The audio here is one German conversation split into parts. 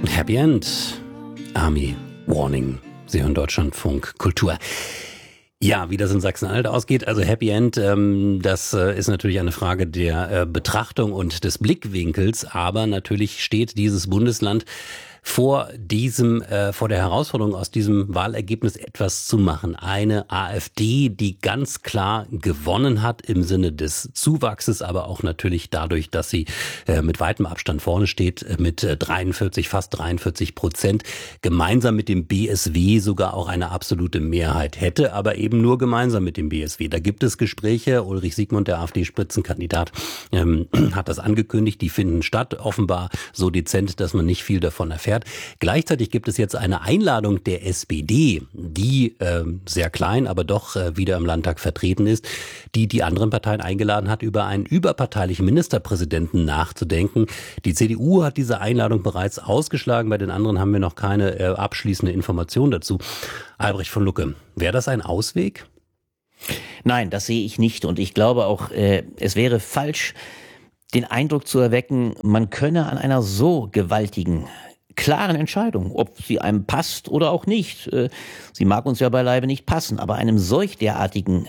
Happy End. Army Warning. Sie hören Deutschlandfunk Kultur. Ja, wie das in Sachsen-Anhalt ausgeht, also Happy End, das ist natürlich eine Frage der Betrachtung und des Blickwinkels, aber natürlich steht dieses Bundesland vor der Herausforderung, aus diesem Wahlergebnis etwas zu machen. Eine AfD, die ganz klar gewonnen hat im Sinne des Zuwachses, aber auch natürlich dadurch, dass sie mit weitem Abstand vorne steht, mit fast 43%, gemeinsam mit dem BSW sogar auch eine absolute Mehrheit hätte, aber eben nur gemeinsam mit dem BSW. Da gibt es Gespräche. Ulrich Siegmund, der AfD-Spitzenkandidat, hat das angekündigt. Die finden statt, offenbar so dezent, dass man nicht viel davon erfährt. Gleichzeitig gibt es jetzt eine Einladung der SPD, die sehr klein, aber doch wieder im Landtag vertreten ist, die anderen Parteien eingeladen hat, über einen überparteilichen Ministerpräsidenten nachzudenken. Die CDU hat diese Einladung bereits ausgeschlagen. Bei den anderen haben wir noch keine abschließende Information dazu. Albrecht von Lucke, wäre das ein Ausweg? Nein, das sehe ich nicht. Und ich glaube auch, es wäre falsch, den Eindruck zu erwecken, man könne an einer so gewaltigen, klaren Entscheidung, ob sie einem passt oder auch nicht. Sie mag uns ja beileibe nicht passen, aber einem solch derartigen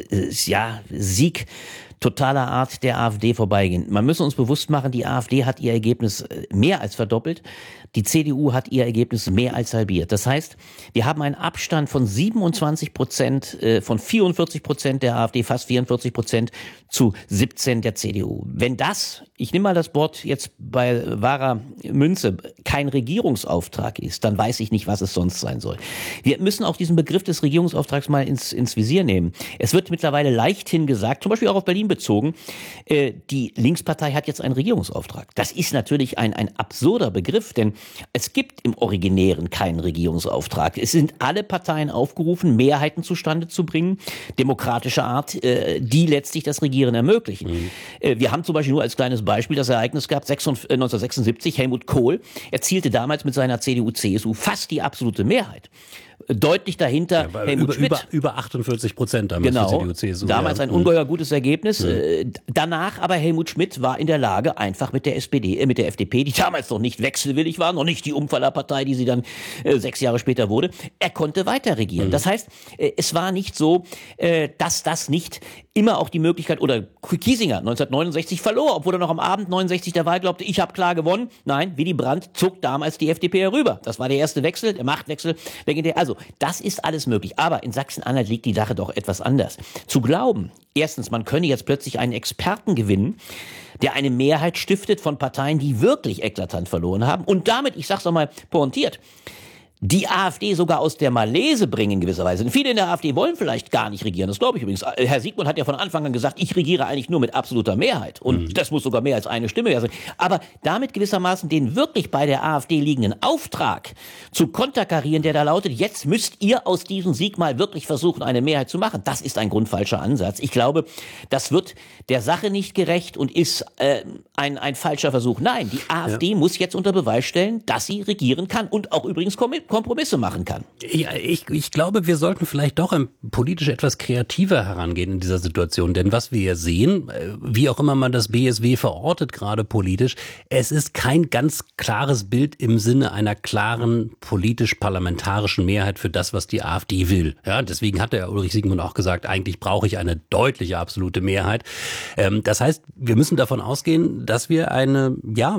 Sieg totaler Art der AfD vorbeigehen. Man muss uns bewusst machen, die AfD hat ihr Ergebnis mehr als verdoppelt. Die CDU hat ihr Ergebnis mehr als halbiert. Das heißt, wir haben einen Abstand von 27%, von 44% der AfD, fast 44% zu 17% der CDU. Wenn das, ich nehme mal das Wort jetzt bei wahrer Münze, kein Regierungsauftrag ist, dann weiß ich nicht, was es sonst sein soll. Wir müssen auch diesen Begriff des Regierungsauftrags mal ins Visier nehmen. Es wird mittlerweile leichthin gesagt, zum Beispiel auch auf Berlin bezogen, die Linkspartei hat jetzt einen Regierungsauftrag. Das ist natürlich ein absurder Begriff, denn es gibt im Originären keinen Regierungsauftrag. Es sind alle Parteien aufgerufen, Mehrheiten zustande zu bringen, demokratischer Art, die letztlich das Regieren ermöglichen. Wir haben zum Beispiel nur als kleines Beispiel das Ereignis gehabt, 1976, Helmut Kohl erzielte damals mit seiner CDU-CSU fast die absolute Mehrheit. Deutlich dahinter Helmut Schmidt. Über 48% damals genau, für CDU, CSU. Damals ein ungeheuer gutes Ergebnis. Danach aber Helmut Schmidt war in der Lage, einfach mit der FDP, die damals noch nicht wechselwillig war, noch nicht die Umfallerpartei, die sie dann 6 Jahre später wurde, er konnte weiter regieren. Das heißt, es war nicht so, dass das nicht immer auch die Möglichkeit, oder Kiesinger 1969 verlor, obwohl er noch am Abend 69 der Wahl glaubte, ich habe klar gewonnen. Nein, Willy Brandt zog damals die FDP herüber. Das war der erste Wechsel, der Machtwechsel. Also, das ist alles möglich. Aber in Sachsen-Anhalt liegt die Sache doch etwas anders. Zu glauben, erstens, man könne jetzt plötzlich einen Experten gewinnen, der eine Mehrheit stiftet von Parteien, die wirklich eklatant verloren haben und damit, ich sag's nochmal pointiert, die AfD sogar aus der Malaise bringen in gewisser Weise. Viele in der AfD wollen vielleicht gar nicht regieren, das glaube ich übrigens. Herr Siegmund hat ja von Anfang an gesagt, ich regiere eigentlich nur mit absoluter Mehrheit. Und das muss sogar mehr als eine Stimme sein. Aber damit gewissermaßen den wirklich bei der AfD liegenden Auftrag zu konterkarieren, der da lautet, jetzt müsst ihr aus diesem Sieg mal wirklich versuchen, eine Mehrheit zu machen. Das ist ein grundfalscher Ansatz. Ich glaube, das wird der Sache nicht gerecht und ist ein falscher Versuch. Nein, die AfD muss jetzt unter Beweis stellen, dass sie regieren kann und auch übrigens Kompromisse machen kann. Ja, ich glaube, wir sollten vielleicht doch politisch etwas kreativer herangehen in dieser Situation. Denn was wir sehen, wie auch immer man das BSW verortet, gerade politisch, es ist kein ganz klares Bild im Sinne einer klaren politisch-parlamentarischen Mehrheit für das, was die AfD will. Ja, deswegen hat der Ulrich Siegmund auch gesagt, eigentlich brauche ich eine deutliche absolute Mehrheit. Das heißt, wir müssen davon ausgehen, dass wir eine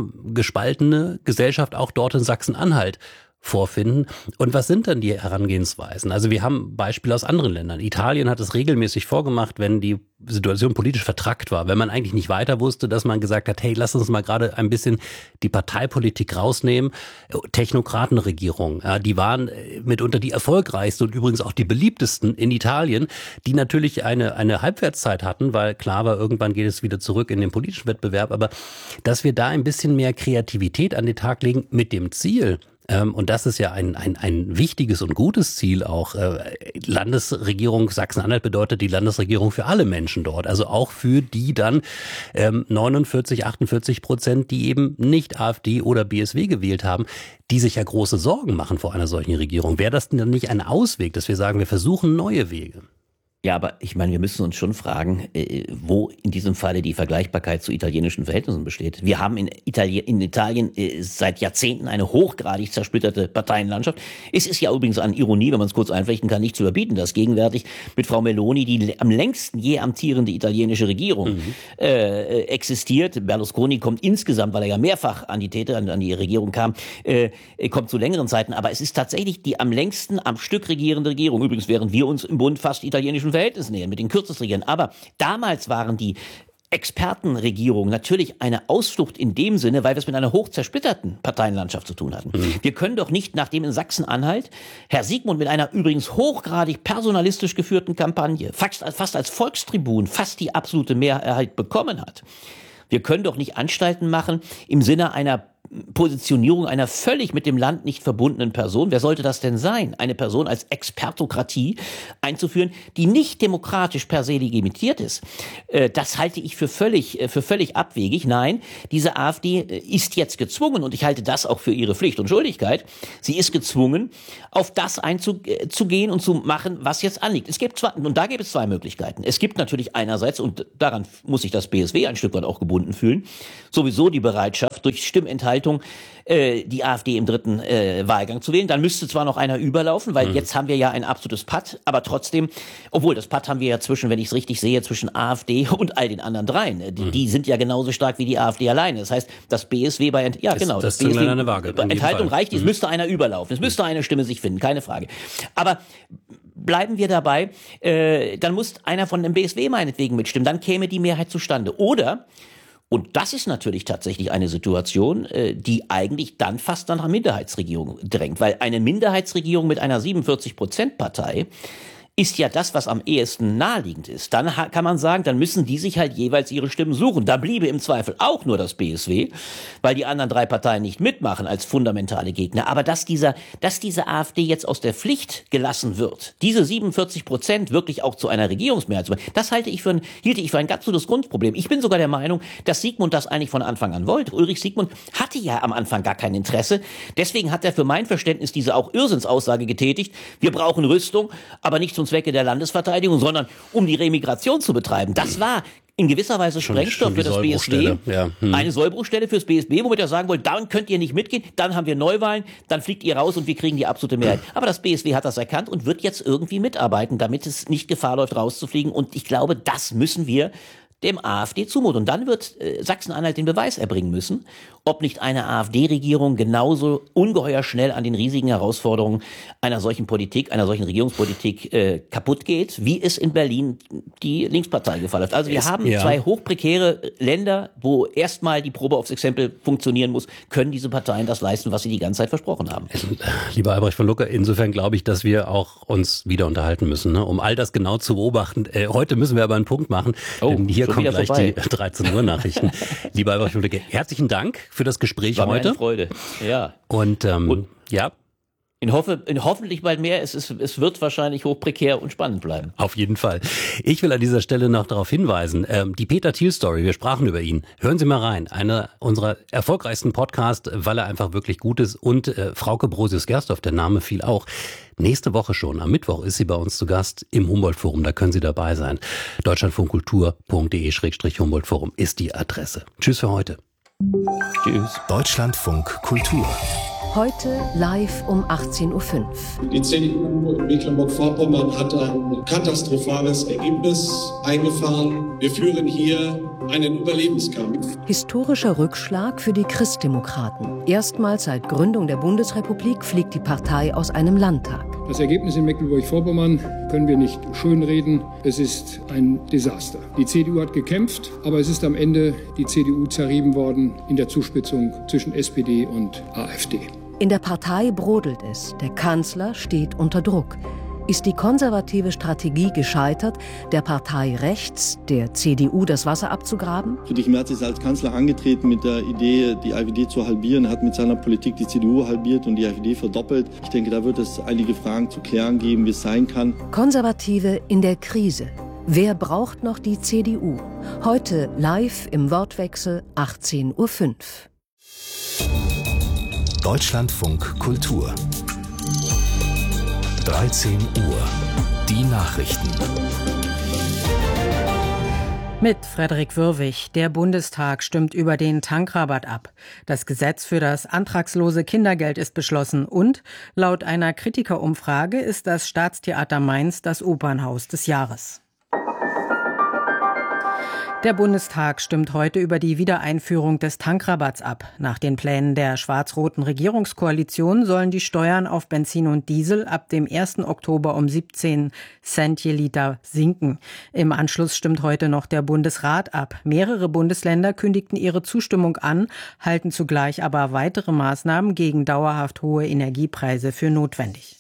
gespaltene Gesellschaft auch dort in Sachsen-Anhalt vorfinden. Und was sind dann die Herangehensweisen? Also wir haben Beispiele aus anderen Ländern. Italien hat es regelmäßig vorgemacht, wenn die Situation politisch vertrackt war, wenn man eigentlich nicht weiter wusste, dass man gesagt hat, hey, lass uns mal gerade ein bisschen die Parteipolitik rausnehmen. Technokratenregierungen, die waren mitunter die erfolgreichsten und übrigens auch die beliebtesten in Italien, die natürlich eine Halbwertszeit hatten, weil klar war, irgendwann geht es wieder zurück in den politischen Wettbewerb, aber dass wir da ein bisschen mehr Kreativität an den Tag legen mit dem Ziel, und das ist ja ein wichtiges und gutes Ziel auch. Landesregierung Sachsen-Anhalt bedeutet die Landesregierung für alle Menschen dort. Also auch für die dann 48%, die eben nicht AfD oder BSW gewählt haben, die sich ja große Sorgen machen vor einer solchen Regierung. Wäre das denn nicht ein Ausweg, dass wir sagen, wir versuchen neue Wege? Ja, aber ich meine, wir müssen uns schon fragen, wo in diesem Falle die Vergleichbarkeit zu italienischen Verhältnissen besteht. Wir haben in Italien seit Jahrzehnten eine hochgradig zersplitterte Parteienlandschaft. Es ist ja übrigens an Ironie, wenn man es kurz einflechten kann, nicht zu überbieten, dass gegenwärtig mit Frau Meloni die am längsten je amtierende italienische Regierung existiert. Berlusconi kommt insgesamt, weil er ja mehrfach an die Regierung kam, kommt zu längeren Zeiten. Aber es ist tatsächlich die am längsten am Stück regierende Regierung. Übrigens, während wir uns im Bund fast italienischen Verhältnissen nähern, mit den kürzesten Regieren. Aber damals waren die Expertenregierung natürlich eine Ausflucht in dem Sinne, weil wir es mit einer hoch zersplitterten Parteienlandschaft zu tun hatten. Wir können doch nicht, nachdem in Sachsen-Anhalt Herr Siegmund mit einer übrigens hochgradig personalistisch geführten Kampagne fast als Volkstribun fast die absolute Mehrheit bekommen hat, wir können doch nicht Anstalten machen im Sinne einer Positionierung einer völlig mit dem Land nicht verbundenen Person. Wer sollte das denn sein? Eine Person als Expertokratie einzuführen, die nicht demokratisch per se legitimiert ist. Das halte ich für völlig abwegig. Nein, diese AfD ist jetzt gezwungen, und ich halte das auch für ihre Pflicht und Schuldigkeit, sie ist gezwungen, auf das einzugehen und zu machen, was jetzt anliegt. Und da gibt es zwei Möglichkeiten. Es gibt natürlich einerseits, und daran muss sich das BSW ein Stück weit auch gebunden fühlen, sowieso die Bereitschaft, durch Stimmenthaltung die AfD im dritten Wahlgang zu wählen. Dann müsste zwar noch einer überlaufen, weil jetzt haben wir ja ein absolutes Patt, aber trotzdem, obwohl das Patt haben wir ja wenn ich es richtig sehe, zwischen AfD und all den anderen dreien. Die sind ja genauso stark wie die AfD alleine. Das heißt, das BSW bei das BSW eine Waage, bei Enthaltung reicht, es müsste einer überlaufen. Es müsste eine Stimme sich finden, keine Frage. Aber bleiben wir dabei, dann muss einer von dem BSW meinetwegen mitstimmen, dann käme die Mehrheit zustande. Oder, und das ist natürlich tatsächlich eine Situation, die eigentlich dann fast nach einer Minderheitsregierung drängt. Weil eine Minderheitsregierung mit einer 47%-Partei ist ja das, was am ehesten naheliegend ist. Dann kann man sagen, dann müssen die sich halt jeweils ihre Stimmen suchen. Da bliebe im Zweifel auch nur das BSW, weil die anderen drei Parteien nicht mitmachen als fundamentale Gegner. Aber dass diese AfD jetzt aus der Pflicht gelassen wird, diese 47% wirklich auch zu einer Regierungsmehrheit zu machen, das hielt ich für ein ganz gutes Grundproblem. Ich bin sogar der Meinung, dass Siegmund das eigentlich von Anfang an wollte. Ulrich Siegmund hatte ja am Anfang gar kein Interesse. Deswegen hat er für mein Verständnis diese auch Irrsinnsaussage getätigt. Wir brauchen Rüstung, aber nicht zum Zwecke der Landesverteidigung, sondern um die Remigration zu betreiben. Das war in gewisser Weise Sprengstoff für das BSW, eine Sollbruchstelle fürs BSW, womit er sagen wollte, dann könnt ihr nicht mitgehen, dann haben wir Neuwahlen, dann fliegt ihr raus und wir kriegen die absolute Mehrheit. Aber das BSW hat das erkannt und wird jetzt irgendwie mitarbeiten, damit es nicht Gefahr läuft, rauszufliegen. Und ich glaube, das müssen wir dem AfD zumuten. Und dann wird Sachsen-Anhalt den Beweis erbringen müssen, ob nicht eine AfD-Regierung genauso ungeheuer schnell an den riesigen Herausforderungen einer solchen Regierungspolitik kaputt geht, wie es in Berlin die Linkspartei gefallen hat. Also wir haben zwei hochprekäre Länder, wo erstmal die Probe aufs Exempel funktionieren muss. Können diese Parteien das leisten, was sie die ganze Zeit versprochen haben? Lieber Albrecht von Lucke, insofern glaube ich, dass wir auch uns wieder unterhalten müssen, ne? Um all das genau zu beobachten. Heute müssen wir aber einen Punkt machen, denn hier kommen gleich vorbei. Die 13 Uhr Nachrichten. Lieber Albrecht von Lucke, herzlichen Dank für das Gespräch war heute. Mir eine Freude. Ja. Und ja. In hoffentlich bald mehr. Es wird wahrscheinlich hochprekär und spannend bleiben. Auf jeden Fall. Ich will an dieser Stelle noch darauf hinweisen, die Peter Thiel-Story, wir sprachen über ihn. Hören Sie mal rein. Einer unserer erfolgreichsten Podcasts, weil er einfach wirklich gut ist. Und Frauke Brosius-Gersdorf, der Name fiel auch. Nächste Woche schon, am Mittwoch, ist sie bei uns zu Gast im Humboldt-Forum. Da können Sie dabei sein. deutschlandfunkkultur.de/Humboldt-Forum ist die Adresse. Tschüss für heute. Tschüss. Deutschlandfunk Kultur. Heute live um 18.05 Uhr. Die CDU in Mecklenburg-Vorpommern hat ein katastrophales Ergebnis eingefahren. Wir führen hier einen Überlebenskampf. Historischer Rückschlag für die Christdemokraten. Erstmals seit Gründung der Bundesrepublik fliegt die Partei aus einem Landtag. Das Ergebnis in Mecklenburg-Vorpommern können wir nicht schönreden. Es ist ein Desaster. Die CDU hat gekämpft, aber es ist am Ende die CDU zerrieben worden in der Zuspitzung zwischen SPD und AfD. In der Partei brodelt es. Der Kanzler steht unter Druck. Ist die konservative Strategie gescheitert, der Partei rechts, der CDU, das Wasser abzugraben? Friedrich Merz ist als Kanzler angetreten mit der Idee, die AfD zu halbieren, hat mit seiner Politik die CDU halbiert und die AfD verdoppelt. Ich denke, da wird es einige Fragen zu klären geben, wie es sein kann. Konservative in der Krise. Wer braucht noch die CDU? Heute live im Wortwechsel 18.05 Uhr. Deutschlandfunk Kultur 13 Uhr. Die Nachrichten. Mit Frederik Würwig. Der Bundestag stimmt über den Tankrabatt ab. Das Gesetz für das antragslose Kindergeld ist beschlossen und laut einer Kritikerumfrage ist das Staatstheater Mainz das Opernhaus des Jahres. Der Bundestag stimmt heute über die Wiedereinführung des Tankrabatts ab. Nach den Plänen der schwarz-roten Regierungskoalition sollen die Steuern auf Benzin und Diesel ab dem 1. Oktober um 17 Cent je Liter sinken. Im Anschluss stimmt heute noch der Bundesrat ab. Mehrere Bundesländer kündigten ihre Zustimmung an, halten zugleich aber weitere Maßnahmen gegen dauerhaft hohe Energiepreise für notwendig.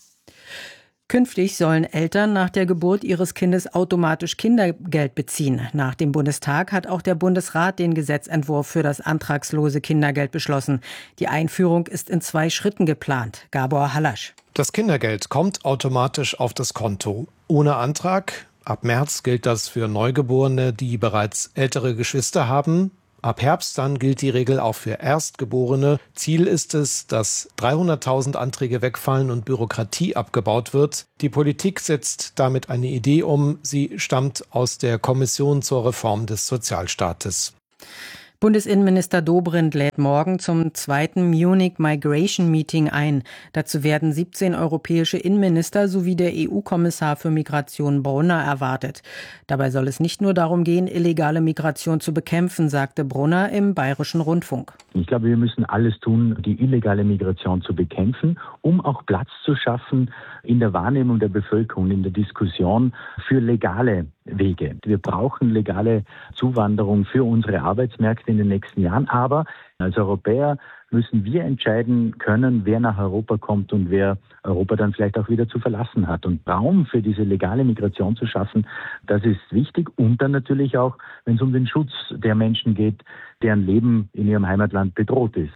Künftig sollen Eltern nach der Geburt ihres Kindes automatisch Kindergeld beziehen. Nach dem Bundestag hat auch der Bundesrat den Gesetzentwurf für das antragslose Kindergeld beschlossen. Die Einführung ist in 2 Schritten geplant. Gabor Hallasch. Das Kindergeld kommt automatisch auf das Konto. Ohne Antrag. Ab März gilt das für Neugeborene, die bereits ältere Geschwister haben. Ab Herbst dann gilt die Regel auch für Erstgeborene. Ziel ist es, dass 300.000 Anträge wegfallen und Bürokratie abgebaut wird. Die Politik setzt damit eine Idee um. Sie stammt aus der Kommission zur Reform des Sozialstaates. Bundesinnenminister Dobrindt lädt morgen zum 2. Munich Migration Meeting ein. Dazu werden 17 europäische Innenminister sowie der EU-Kommissar für Migration Brunner erwartet. Dabei soll es nicht nur darum gehen, illegale Migration zu bekämpfen, sagte Brunner im Bayerischen Rundfunk. Ich glaube, wir müssen alles tun, die illegale Migration zu bekämpfen, um auch Platz zu schaffen in der Wahrnehmung der Bevölkerung, in der Diskussion für legale Wege. Wir brauchen legale Zuwanderung für unsere Arbeitsmärkte in den nächsten Jahren, aber als Europäer müssen wir entscheiden können, wer nach Europa kommt und wer Europa dann vielleicht auch wieder zu verlassen hat. Und Raum für diese legale Migration zu schaffen, das ist wichtig. Und dann natürlich auch, wenn es um den Schutz der Menschen geht, deren Leben in ihrem Heimatland bedroht ist.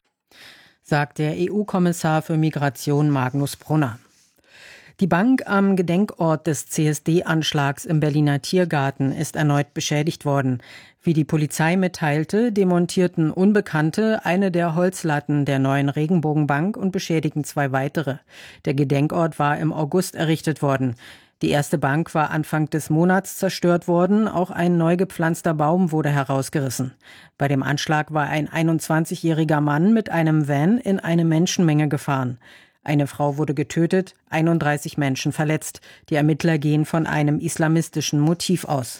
Sagt der EU-Kommissar für Migration Magnus Brunner. Die Bank am Gedenkort des CSD-Anschlags im Berliner Tiergarten ist erneut beschädigt worden. Wie die Polizei mitteilte, demontierten Unbekannte eine der Holzlatten der neuen Regenbogenbank und beschädigten 2 weitere. Der Gedenkort war im August errichtet worden. Die erste Bank war Anfang des Monats zerstört worden, auch ein neu gepflanzter Baum wurde herausgerissen. Bei dem Anschlag war ein 21-jähriger Mann mit einem Van in eine Menschenmenge gefahren. Eine Frau wurde getötet, 31 Menschen verletzt. Die Ermittler gehen von einem islamistischen Motiv aus.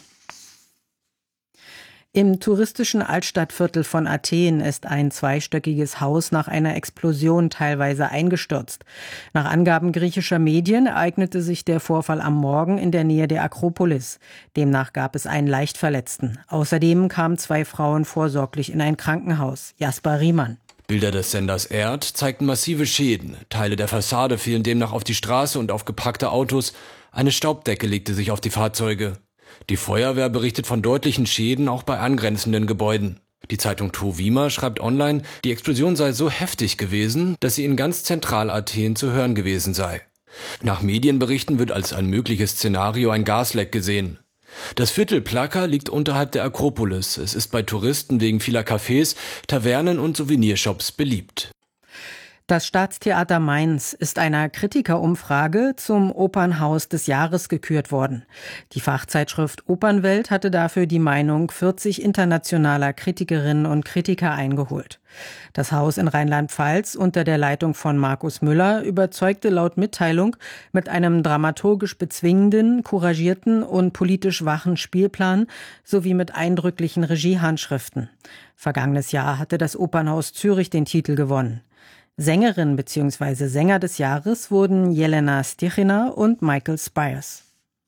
Im touristischen Altstadtviertel von Athen ist ein 2-stöckiges Haus nach einer Explosion teilweise eingestürzt. Nach Angaben griechischer Medien ereignete sich der Vorfall am Morgen in der Nähe der Akropolis. Demnach gab es einen Leichtverletzten. Außerdem kamen 2 Frauen vorsorglich in ein Krankenhaus. Jasper Riemann. Bilder des Senders ERD zeigten massive Schäden. Teile der Fassade fielen demnach auf die Straße und auf geparkte Autos. Eine Staubdecke legte sich auf die Fahrzeuge. Die Feuerwehr berichtet von deutlichen Schäden auch bei angrenzenden Gebäuden. Die Zeitung Trovima schreibt online, die Explosion sei so heftig gewesen, dass sie in ganz Zentral-Athen zu hören gewesen sei. Nach Medienberichten wird als ein mögliches Szenario ein Gasleck gesehen. Das Viertel Plaka liegt unterhalb der Akropolis. Es ist bei Touristen wegen vieler Cafés, Tavernen und Souvenirshops beliebt. Das Staatstheater Mainz ist einer Kritikerumfrage zum Opernhaus des Jahres gekürt worden. Die Fachzeitschrift Opernwelt hatte dafür die Meinung 40 internationaler Kritikerinnen und Kritiker eingeholt. Das Haus in Rheinland-Pfalz unter der Leitung von Markus Müller überzeugte laut Mitteilung mit einem dramaturgisch bezwingenden, couragierten und politisch wachen Spielplan sowie mit eindrücklichen Regiehandschriften. Vergangenes Jahr hatte das Opernhaus Zürich den Titel gewonnen. Sängerin bzw. Sänger des Jahres wurden Jelena Stichina und Michael Spires.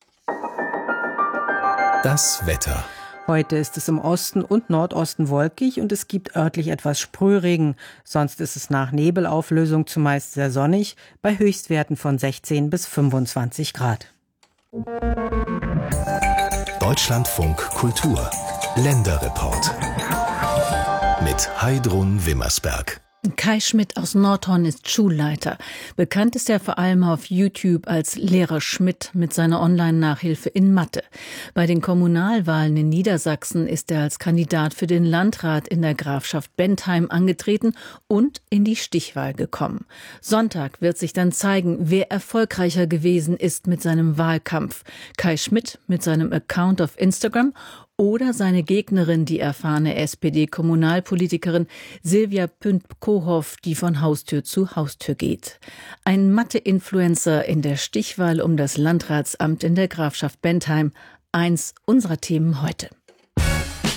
Das Wetter. Heute ist es im Osten und Nordosten wolkig und es gibt örtlich etwas Sprühregen. Sonst ist es nach Nebelauflösung zumeist sehr sonnig, bei Höchstwerten von 16 bis 25 Grad. Deutschlandfunk Kultur. Länderreport. Mit Heidrun Wimmersberg. Kai Schmidt aus Nordhorn ist Schulleiter. Bekannt ist er vor allem auf YouTube als Lehrer Schmidt mit seiner Online-Nachhilfe in Mathe. Bei den Kommunalwahlen in Niedersachsen ist er als Kandidat für den Landrat in der Grafschaft Bentheim angetreten und in die Stichwahl gekommen. Sonntag wird sich dann zeigen, wer erfolgreicher gewesen ist mit seinem Wahlkampf. Kai Schmidt mit seinem Account auf Instagram oder seine Gegnerin, die erfahrene SPD-Kommunalpolitikerin Silvia Pünd-Kohoff, die von Haustür zu Haustür geht. Ein Mathe-Influencer in der Stichwahl um das Landratsamt in der Grafschaft Bentheim. Eins unserer Themen heute.